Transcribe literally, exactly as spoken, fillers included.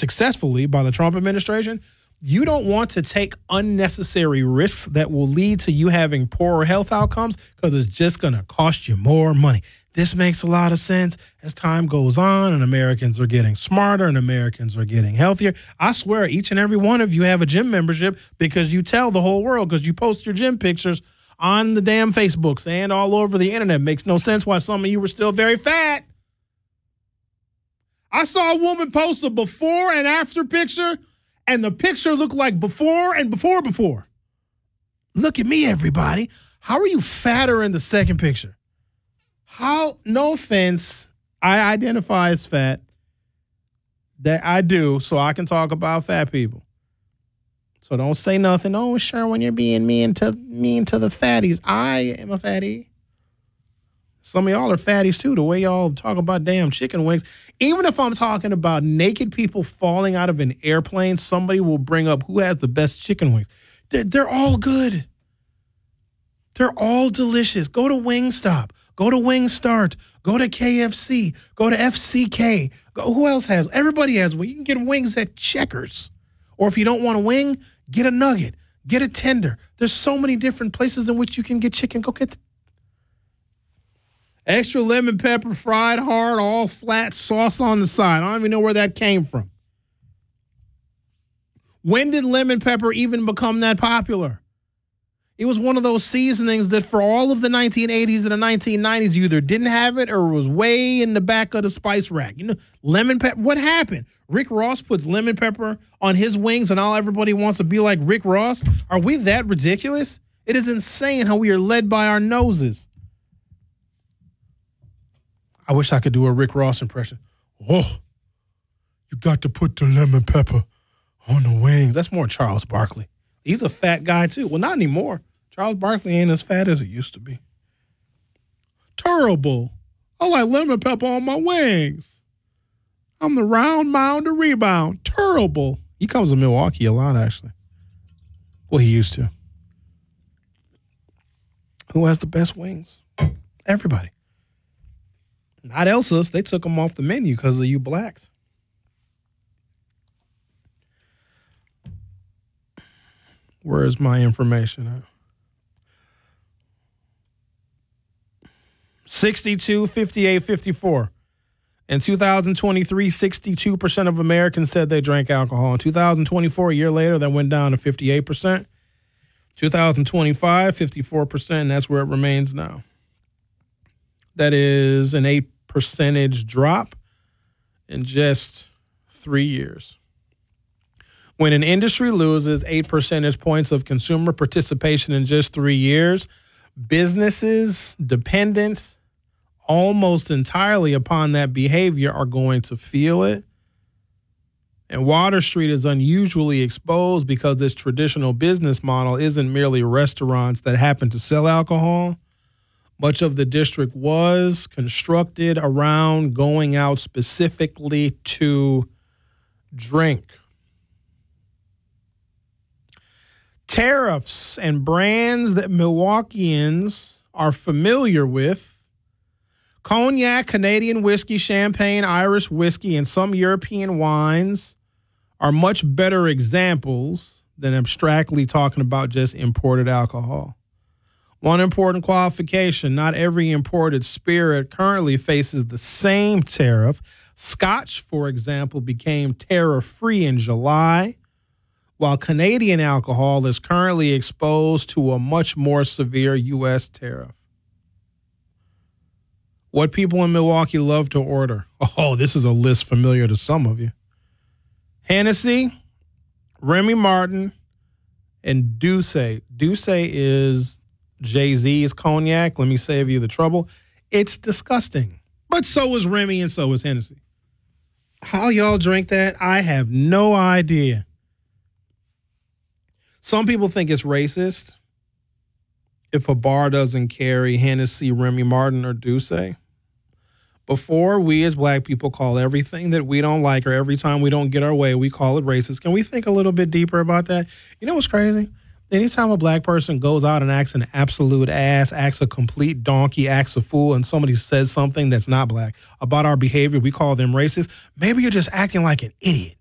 successfully by the Trump administration, you don't want to take unnecessary risks that will lead to you having poorer health outcomes because it's just going to cost you more money. This makes a lot of sense as time goes on and Americans are getting smarter and Americans are getting healthier. I swear each and every one of you have a gym membership because you tell the whole world because you post your gym pictures on the damn Facebooks and all over the internet. Makes no sense why some of you were still very fat. I saw a woman post a before and after picture, and the picture looked like before and before before. Look at me, everybody. How are you fatter in the second picture? How, no offense, I identify as fat. That I do, so I can talk about fat people. So don't say nothing. Oh, sure, when you're being mean to mean to the fatties. I am a fatty. Some of y'all are fatties, too, the way y'all talk about damn chicken wings. Even if I'm talking about naked people falling out of an airplane, somebody will bring up who has the best chicken wings. They're, they're all good. They're all delicious. Go to Wingstop. Go to Wingstart. Go to K F C. Go to F C K. Go, who else has? Everybody has one. You can get wings at Checkers. Or if you don't want a wing, get a nugget. Get a tender. There's so many different places in which you can get chicken. Go get the extra lemon pepper, fried hard, all flat, sauce on the side. I don't even know where that came from. When did lemon pepper even become that popular? It was one of those seasonings that for all of the nineteen eighties and the nineteen nineties, you either didn't have it or it was way in the back of the spice rack. You know, lemon pepper, what happened? Rick Ross puts lemon pepper on his wings and all everybody wants to be like Rick Ross? Are we that ridiculous? It is insane how we are led by our noses. I wish I could do a Rick Ross impression. Oh, you got to put the lemon pepper on the wings. That's more Charles Barkley. He's a fat guy, too. Well, not anymore. Charles Barkley ain't as fat as it used to be. Terrible. I like lemon pepper on my wings. I'm the round mound of rebound. Terrible. He comes to Milwaukee a lot, actually. Well, he used to. Who has the best wings? Everybody. Not Elsa's. They took them off the menu because of you blacks. Where is my information at? sixty-two, fifty-eight, fifty-four. In two thousand twenty-three, sixty-two percent of Americans said they drank alcohol. In two thousand twenty-four, a year later, that went down to fifty-eight percent. two thousand twenty-five, fifty-four percent, and that's where it remains now. That is an eight percentage drop in just three years. When an industry loses eight percentage points of consumer participation in just three years, businesses dependent almost entirely upon that behavior are going to feel it. And Water Street is unusually exposed because this traditional business model isn't merely restaurants that happen to sell alcohol. Much of the district was constructed around going out specifically to drink. Tariffs and brands that Milwaukeeans are familiar with: cognac, Canadian whiskey, champagne, Irish whiskey, and some European wines are much better examples than abstractly talking about just imported alcohol. One important qualification: not every imported spirit currently faces the same tariff. Scotch, for example, became tariff-free in July, while Canadian alcohol is currently exposed to a much more severe U S tariff. What people in Milwaukee love to order. Oh, this is a list familiar to some of you. Hennessy, Remy Martin, and Douce. Douce is Jay-Z's cognac. Let me save you the trouble. It's disgusting. But so is Remy and so is Hennessy. How y'all drink that? I have no idea. Some people think it's racist if a bar doesn't carry Hennessy, Remy Martin, or Douce. Before, we as black people call everything that we don't like, or every time we don't get our way, we call it racist. Can we think a little bit deeper about that? You know what's crazy? Anytime a black person goes out and acts an absolute ass, acts a complete donkey, acts a fool, and somebody says something that's not black about our behavior, we call them racist. Maybe you're just acting like an idiot.